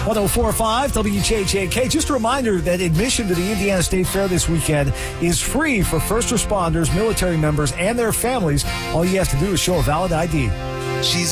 104.5 WJJK. Just a reminder that admission to the Indiana State Fair this weekend is free for first responders, military members, and their families. All you have to do is show a valid ID. She's